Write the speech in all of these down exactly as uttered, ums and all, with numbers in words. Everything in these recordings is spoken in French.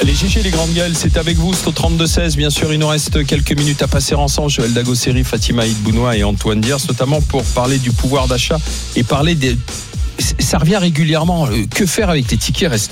Les G G, les grandes gueules, c'est avec vous, c'est au trente-deux seize. Bien sûr, il nous reste quelques minutes à passer ensemble. Joël Dagosseri, Fatima Idbounoua et Antoine Diers, notamment pour parler du pouvoir d'achat et parler des... Ça revient régulièrement. Que faire avec les tickets restaurants ?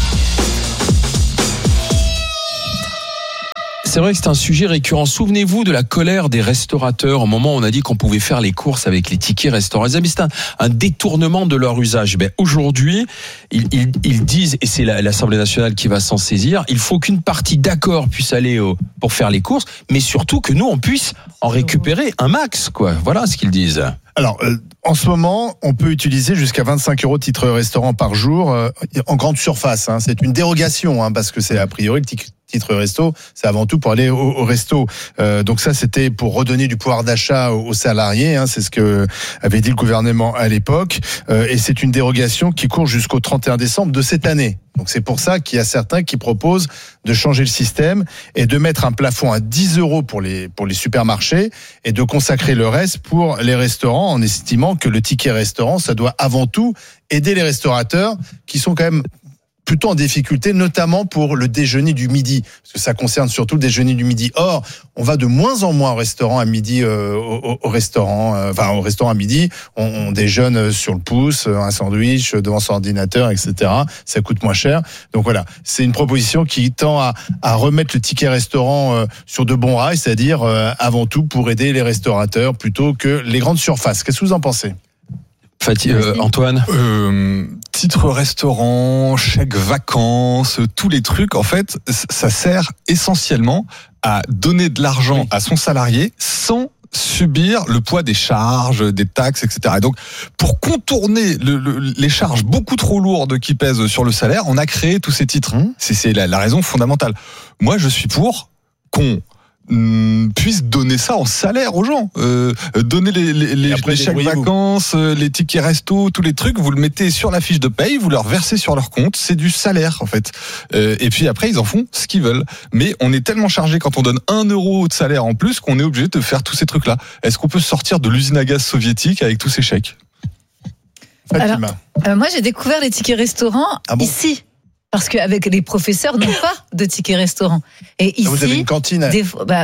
C'est vrai que c'est un sujet récurrent. Souvenez-vous de la colère des restaurateurs au moment où on a dit qu'on pouvait faire les courses avec les tickets restaurants. Ils avaient c'est un, un détournement de leur usage. Ben, aujourd'hui, ils, ils, ils disent, et c'est la, l'Assemblée nationale qui va s'en saisir, il faut qu'une partie d'accord puisse aller au, pour faire les courses, mais surtout que nous, on puisse en récupérer un max, quoi. Voilà ce qu'ils disent. Alors, euh, en ce moment, on peut utiliser jusqu'à vingt-cinq euros de titre restaurant par jour euh, en grande surface. Hein. C'est une dérogation, hein, parce que c'est a priori le titre titre resto, c'est avant tout pour aller au, au resto. Euh, donc ça, c'était pour redonner du pouvoir d'achat aux, aux salariés. Hein, c'est ce que avait dit le gouvernement à l'époque. Euh, et c'est une dérogation qui court jusqu'au trente et un décembre de cette année. Donc c'est pour ça qu'il y a certains qui proposent de changer le système et de mettre un plafond à dix euros pour les pour les supermarchés et de consacrer le reste pour les restaurants, en estimant que le ticket restaurant, ça doit avant tout aider les restaurateurs qui sont quand même plutôt en difficulté, notamment pour le déjeuner du midi, parce que ça concerne surtout le déjeuner du midi. Or, on va de moins en moins au restaurant à midi, euh, au, au restaurant, euh, enfin au restaurant à midi, on, on déjeune sur le pouce, un sandwich devant son ordinateur, et cetera. Ça coûte moins cher. Donc voilà, c'est une proposition qui tend à, à remettre le ticket restaurant euh, sur de bons rails, c'est-à-dire euh, avant tout pour aider les restaurateurs plutôt que les grandes surfaces. Qu'est-ce que vous en pensez ? Fatih, euh, Antoine euh, titre restaurant, chèque vacances, tous les trucs, en fait, ça sert essentiellement à donner de l'argent oui. à son salarié sans subir le poids des charges, des taxes, et cetera. Et donc, pour contourner le, le, les charges beaucoup trop lourdes qui pèsent sur le salaire, on a créé tous ces titres. Mmh. C'est, c'est la, la raison fondamentale. Moi, je suis pour qu'on puisse donner ça en salaire aux gens, euh, donner les, les, les, les chèques vacances, les tickets resto, tous les trucs, vous le mettez sur la fiche de paye, vous leur versez sur leur compte, c'est du salaire en fait. Euh, et puis après ils en font ce qu'ils veulent. Mais on est tellement chargé quand on donne un euro de salaire en plus qu'on est obligé de faire tous ces trucs-là. Est-ce qu'on peut sortir de l'usine à gaz soviétique avec tous ces chèques ? Alors, euh, moi j'ai découvert les tickets restaurants ah bon ici. Parce qu'avec les professeurs n'ont pas de ticket restaurant. Et ici, vous avez une cantine. Des, bah,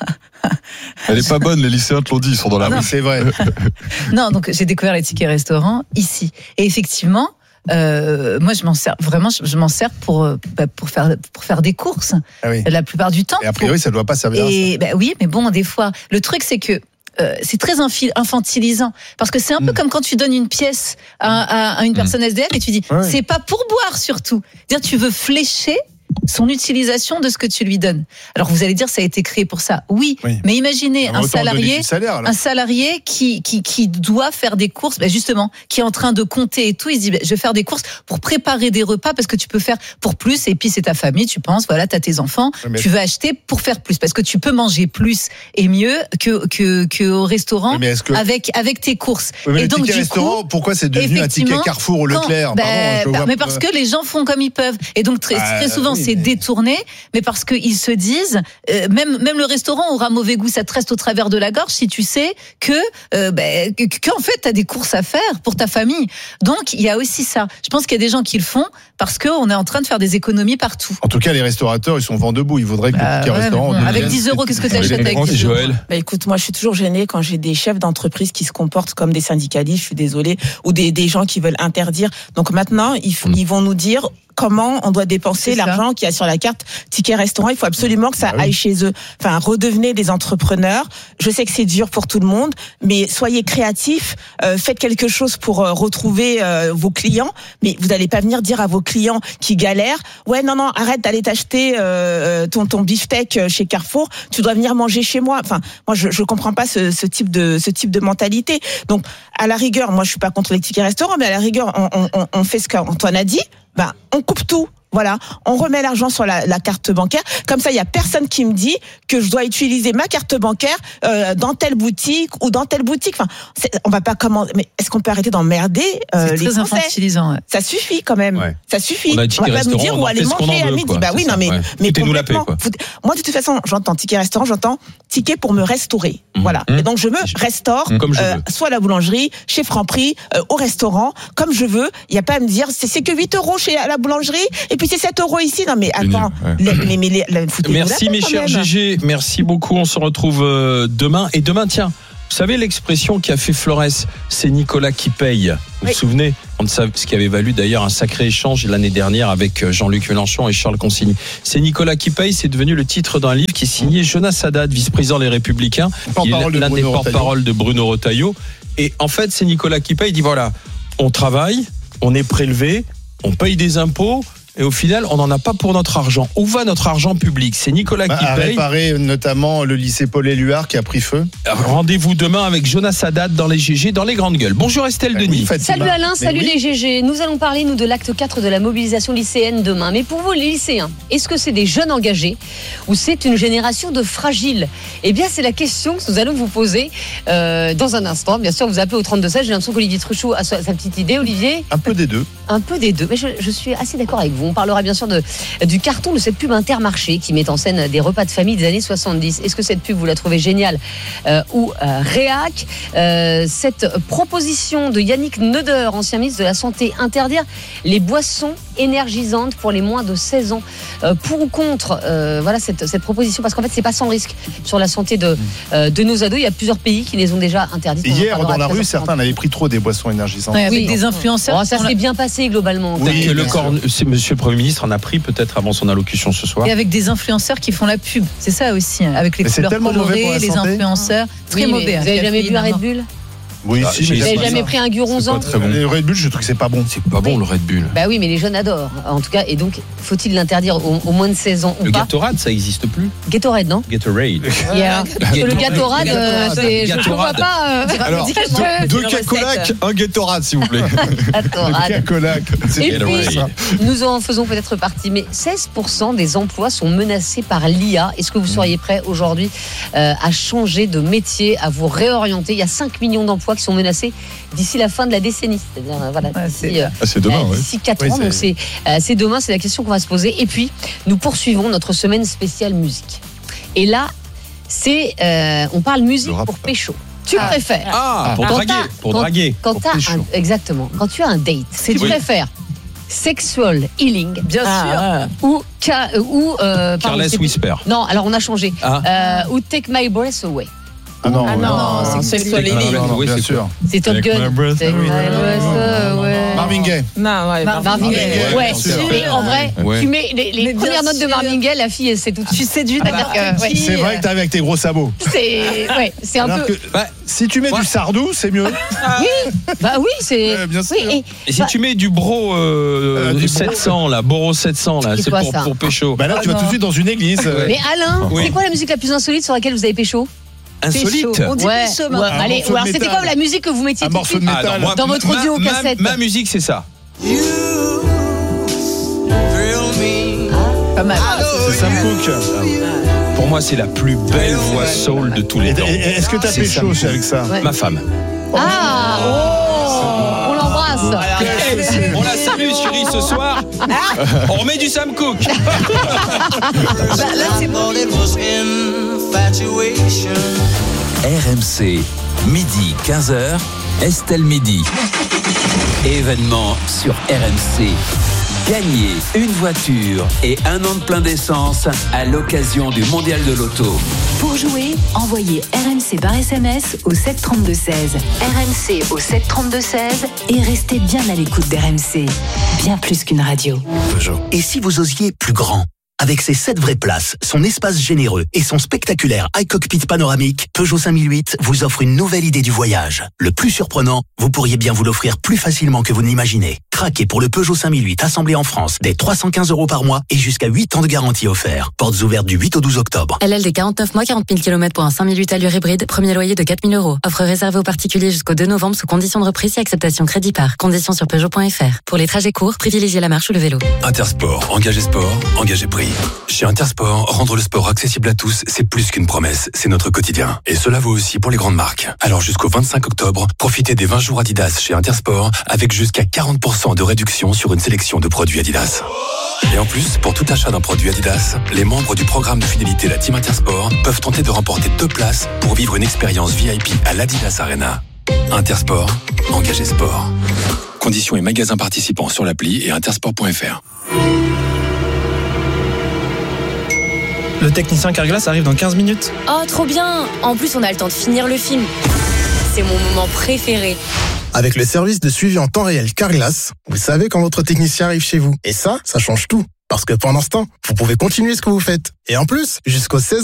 elle est pas bonne, les lycéens te l'ont dit, ils sont dans la rue. C'est vrai. Non, donc j'ai découvert les tickets restaurants ici. Et effectivement, euh, moi je m'en sers vraiment, je m'en sers pour bah, pour faire pour faire des courses. Ah oui. La plupart du temps. Et a priori, pour... ça doit pas servir. Et à ça. Bah, oui, mais bon, des fois, le truc c'est que. Euh, c'est très infantilisant parce que c'est un peu mmh. comme quand tu donnes une pièce à, à, à une personne mmh. S D F et tu dis ouais. c'est pas pour boire surtout. Dire tu veux flécher son utilisation de ce que tu lui donnes. Alors vous allez dire ça a été créé pour ça. Oui, oui. mais imaginez un salarié, salaire, un salarié qui qui qui doit faire des courses, ben justement, qui est en train de compter et tout. Il se dit ben, je vais faire des courses pour préparer des repas parce que tu peux faire pour plus et puis c'est ta famille. Tu penses voilà t'as tes enfants, oui, tu veux acheter pour faire plus parce que tu peux manger plus et mieux que que que au restaurant oui, que... avec avec tes courses. Oui, mais et le donc ticket du restaurant, coup, pourquoi c'est devenu un ticket Carrefour ou Leclerc quand, ben, Pardon, ben, Mais parce que les gens font comme ils peuvent et donc très, ah, très souvent oui, c'est mais... détourné, mais parce qu'ils se disent, euh, même même le restaurant aura mauvais goût, ça te reste au travers de la gorge si tu sais que euh, ben, qu'en fait t'as des courses à faire pour ta famille. Donc il y a aussi ça. Je pense qu'il y a des gens qui le font parce que on est en train de faire des économies partout. En tout cas, les restaurateurs ils sont vent debout. Ils voudraient que bah, le ticket ouais, restaurant bon, avec dix euros, qu'est-ce que tu achètes avec dix euros? Bah écoute, moi je suis toujours gênée quand j'ai des chefs d'entreprise qui se comportent comme des syndicalistes. Je suis désolée, ou des des gens qui veulent interdire. Donc maintenant ils mmh. ils vont nous dire comment on doit dépenser l'argent qu'il y a sur la carte ticket restaurant. Il faut absolument que ça ah oui. aille chez eux. Enfin, redevenez des entrepreneurs. Je sais que c'est dur pour tout le monde, mais soyez créatifs. Euh, faites quelque chose pour euh, retrouver euh, vos clients. Mais vous n'allez pas venir dire à vos clients qui galèrent, ouais, non, non, arrête d'aller t'acheter euh, ton ton beefsteak chez Carrefour. Tu dois venir manger chez moi. Enfin, moi, je je comprends pas ce, ce type de ce type de mentalité. Donc, à la rigueur, moi, je suis pas contre les tickets restaurants, mais à la rigueur, on on, on fait ce qu'Antoine a dit. Ben, on coupe tout. Voilà, on remet l'argent sur la, la carte bancaire. Comme ça, il y a personne qui me dit que je dois utiliser ma carte bancaire euh, dans telle boutique ou dans telle boutique. Enfin, c'est, on va pas commander. Mais est-ce qu'on peut arrêter d'emmerder euh, c'est les très Français infantilisant. Ouais. Ça suffit quand même. Ouais. Ça suffit. On, a on va pas nous dire où aller manger à midi. Bah oui, non mais ouais. mais nous la paix, quoi. Moi, de toute façon, j'entends ticket restaurant, j'entends ticket pour me restaurer. Mmh. Voilà. Mmh. Et donc je me restaure, mmh. comme je euh, soit à la boulangerie, chez Franprix, euh, au restaurant, comme je veux. Il y a pas à me dire c'est c'est que huit euros chez à la boulangerie et puis puis c'est sept euros ici. Non, mais C'est nul, attends. ouais. Les, les, les, les, les, foutez-nous la Merci paix, mes quand chers même. G G, merci beaucoup. On se retrouve euh, demain. Et demain, tiens, vous savez l'expression qui a fait Flores, c'est Nicolas qui paye. Vous Oui. vous souvenez, ce qui avait valu d'ailleurs un sacré échange l'année dernière avec Jean-Luc Mélenchon et Charles Consigny. C'est Nicolas qui paye, c'est devenu le titre d'un livre qui est signé Jonas Haddad, vice-président des Républicains, qui est l'un des porte-parole de Bruno Retailleau. Et en fait, c'est Nicolas qui paye. Il dit voilà, on travaille, on est prélevé, on paye des impôts. Et au final, on n'en a pas pour notre argent. Où va notre argent public ? C'est Nicolas Bah, qui à paye. réparer notamment le lycée Paul-Éluard qui a pris feu. Rendez-vous demain avec Jonas Haddad dans les G G, dans les grandes gueules. Bonjour Estelle Oui, Denis. Fatima. Salut Alain, Mais salut oui. les G G. Nous allons parler, nous, de l'acte quatre de la mobilisation lycéenne demain. Mais pour vous, les lycéens, est-ce que c'est des jeunes engagés ou c'est une génération de fragiles ? Eh bien, c'est la question que nous allons vous poser euh, dans un instant. Bien sûr, vous appelez au trente-deux seize. J'ai l'impression qu'Olivier Truchot a sa, sa petite idée. Olivier ? Un peu des deux. Un peu des deux. Mais je, je suis assez d'accord avec vous. On parlera bien sûr de, du carton de cette pub Intermarché qui met en scène des repas de famille des années soixante-dix. Est-ce que cette pub, vous la trouvez géniale euh, ou euh, réac ? euh, Cette proposition de Yannick Neuder, ancien ministre de la Santé, interdire les boissons énergisantes pour les moins de seize ans. Euh, pour ou contre euh, voilà, cette, cette proposition ? Parce qu'en fait, c'est pas sans risque sur la santé de, euh, de nos ados. Il y a plusieurs pays qui les ont déjà interdites. On en Hier, parlera dans la à rue, treize heures trente. certains avaient pris trop des boissons énergisantes. Ouais, avec Oui. des influenceurs. Oh, ça s'est bien passé globalement. Oui, Peut-être que le bien corps, c'est Monsieur le Premier ministre en a pris peut-être avant son allocution ce soir. Et avec des influenceurs qui font la pub. C'est ça aussi, hein, avec les Mais c'est couleurs tellement mauvais pour colorées, la les santé. influenceurs. Très Oui, mais mauvais. hein, Vous avez jamais caféine, bu un Red non. Bull ? Oui, Ah, si, j'ai- mais Vous c'est avez pas jamais ça. pris un Guronzan ? Très bon. Le Red Bull, je trouve que c'est pas bon. C'est pas bon le Red Bull. Bah oui, mais les jeunes adorent. En tout cas, et donc, faut-il l'interdire aux, aux moins de seize ans ou Le pas ? Gatorade, ça n'existe plus. Gatorade, non ? Gatorade. Yeah. Parce que le Gatorade, euh, c'est- je ne vois Gatorade. pas. euh, Alors, médicalement. deux, deux cacolacs, un Gatorade, s'il vous plaît. Gatorade. Cacolac. C'est Et puis, ça. nous en faisons peut-être partie, mais seize pour cent des emplois sont menacés par l'I A. Est-ce que vous seriez prêt aujourd'hui euh, à changer de métier, à vous réorienter ? Il y a cinq millions d'emplois qui sont menacés d'ici la fin de la décennie. C'est-à-dire, euh, voilà, Ouais, d'ici, c'est- euh, Ah, c'est demain, euh, ouais. d'ici quatre Oui, ans. c'est- Donc c'est, euh, c'est demain, c'est la question qu'on va se poser. Et puis, nous poursuivons notre semaine spéciale musique. Et là, c'est, euh, on parle musique Le rap. pour pécho. Tu Ah. préfères Ah, pour Quand draguer. t'as- Pour quand- draguer. quand Pour t'as pécho. un, exactement, quand tu as un date, C'est tu du- préfères sexual healing, Bien sûr. Ah, ou ca- ou euh, pardon, Careless c'est- Whisper. Non, alors on a changé. Ah. Euh, ou Take My Breath Away. Ah non, Ah non, c'est c'est sexual non, healing. non, non, Oui, bien c'est sûr. C'est Top Take Gun. My breath Take away. My Breath Away. Marvin Gaye. Non, ouais, Mar- Marvin Gaye. Gaye, Ouais, bien sûr. mais en vrai, Ouais. tu mets les, les Mais bien premières notes de sûr. Marvin Gaye, la fille, elle sait tout de Je suis suite. séduite C'est-à-dire par que, qui, ouais, C'est vrai que t'es avec tes gros sabots. c'est ouais, c'est un Alors peu. que Bah, si tu mets Ouais. du sardou, c'est mieux. Bah oui, c'est. Ouais, bien sûr. Oui, et- Et si bah, tu mets du bro euh, Euh, du bro. sept cents là, Boro sept cents là, C'est c'est quoi, pour, ça pour pécho. Bah là, tu vas non. tout de suite dans une église. euh, mais Alain, Oui. c'est quoi la musique la plus insolite sur laquelle vous avez pécho ? Insolite. Pécho. On dit Ouais. pécho Ouais, maintenant. Un allez, morceau ou alors de c'était métal. quoi la musique que vous mettiez Un tout de morceau de suite Ah, métal. non, moi, Dans votre ma- audio ma- cassette. Ma musique, c'est ça. Pas mal. C'est Sam Cooke. Pour moi, c'est la plus belle voix soul de tous Et- les temps. et- Est-ce que t'as C'est pécho Sam avec ça Ouais. Ma femme. Ah, oh, on l'embrasse. Hey, on la salue, chérie, ce soir. On remet du Sam Cooke. R M C, midi quinze heures, Estelle Midi. Événement sur R M C. Gagnez une voiture et un an de plein d'essence à l'occasion du Mondial de l'Auto. Pour jouer, envoyez R M C par S M S au sept trente-deux seize. R M C au sept trente-deux seize et restez bien à l'écoute d'R M C. Bien plus qu'une radio. Et si vous osiez plus grand? Avec ses sept vraies places, son espace généreux et son spectaculaire iCockpit panoramique, Peugeot cinq mille huit vous offre une nouvelle idée du voyage. Le plus surprenant, vous pourriez bien vous l'offrir plus facilement que vous ne l'imaginez. Craquez pour le Peugeot cinq mille huit assemblé en France dès trois cent quinze euros par mois et jusqu'à huit ans de garantie offert. Portes ouvertes du huit au douze octobre. L L D quarante-neuf mois, quarante mille kilomètres pour un cinq mille huit allure hybride. Premier loyer de quatre mille euros. Offre réservée aux particuliers jusqu'au deux novembre sous condition de reprise et acceptation crédit par. Conditions sur Peugeot point F R. Pour les trajets courts, privilégiez la marche ou le vélo. Intersport, engagé sport, engagé prix. Chez Intersport, rendre le sport accessible à tous, c'est plus qu'une promesse, c'est notre quotidien. Et cela vaut aussi pour les grandes marques. Alors jusqu'au vingt-cinq octobre, profitez des vingt jours Adidas chez Intersport avec jusqu'à quarante pour cent de réduction sur une sélection de produits Adidas. Et en plus, pour tout achat d'un produit Adidas, les membres du programme de fidélité La Team Intersport peuvent tenter de remporter deux places pour vivre une expérience V I P à l'Adidas Arena. Intersport, engagé sport. Conditions et magasins participants sur l'appli et intersport point F R. Le technicien Carglass arrive dans quinze minutes. Oh, trop bien! En plus, on a le temps de finir le film. C'est mon moment préféré. Avec le service de suivi en temps réel Carglass, vous savez quand votre technicien arrive chez vous. Et ça, ça change tout. Parce que pendant ce temps, vous pouvez continuer ce que vous faites. Et en plus, jusqu'au seize